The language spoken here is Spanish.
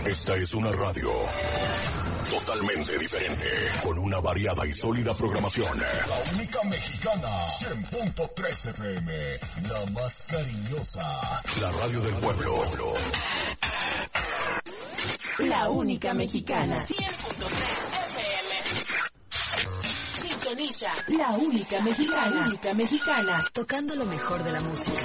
Esta es una radio totalmente diferente, con una variada y sólida programación. La única mexicana, 100.3 FM, la más cariñosa. La radio del pueblo. La única mexicana, 100.3 FM. Sintoniza, la única mexicana, tocando lo mejor de la música.